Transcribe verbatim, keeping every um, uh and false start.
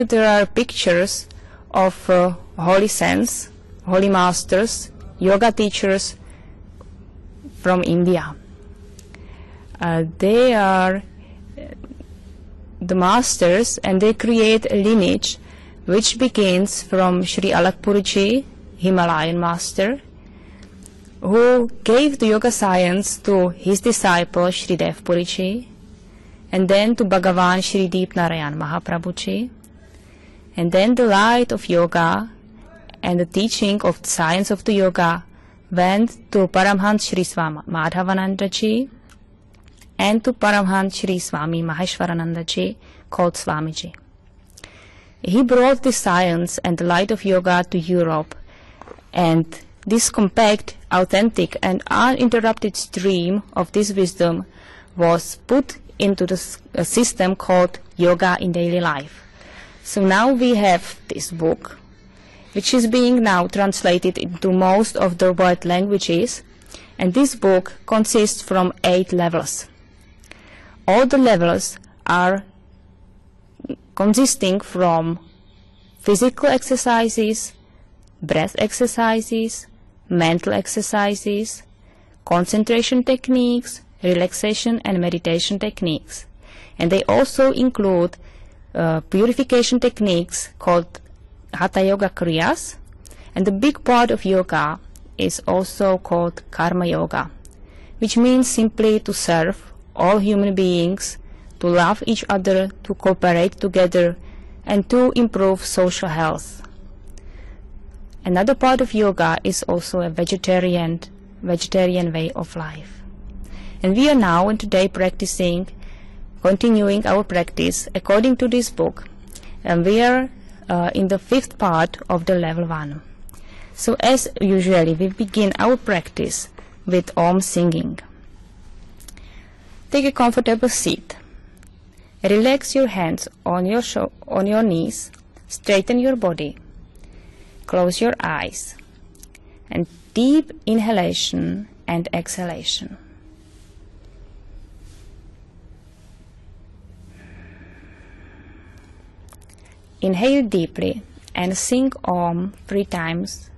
There are pictures of uh, holy saints, holy masters, yoga teachers from India. Uh, they are the masters, and they create a lineage which begins from Sri Alakpuriji, Himalayan master, who gave the yoga science to his disciple Sri Devpuriji, and then to Bhagavan Sri Deep Narayan Mahaprabhuji, and then the light of yoga and the teaching of the science of the yoga went to Paramhans Sri Swami Madhavanandaji and to Paramhans Sri Swami Maheshwaranandaji, called Swamiji. He brought the science and the light of yoga to Europe, and this compact, authentic and uninterrupted stream of this wisdom was put into the a system called Yoga in Daily Life. So now we have this book, which is being now translated into most of the world languages, and this book consists from eight levels. All the levels are consisting from physical exercises, breath exercises, mental exercises, concentration techniques, relaxation and meditation techniques. And they also include uh, purification techniques called Hatha Yoga Kriyas, and the big part of yoga is also called Karma Yoga, which means simply to serve all human beings, to love each other, to cooperate together, and to improve social health. Another part of yoga is also a vegetarian, vegetarian way of life. And we are now and today practicing, continuing our practice according to this book, and we are uh, in the fifth part of the level one. So as usually, we begin our practice with Om singing. Take a comfortable seat. Relax your hands on your, on your knees, straighten your body, close your eyes, and deep inhalation and exhalation. Inhale deeply and sing Om three times